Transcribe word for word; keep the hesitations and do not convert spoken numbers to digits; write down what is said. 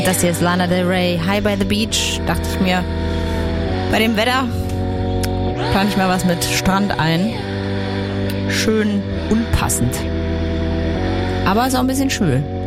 Das hier ist Lana Del Rey, High by the Beach. Dachte ich mir, bei dem Wetter plane ich mal was mit Strand ein. Schön unpassend. Aber ist auch ein bisschen schwül.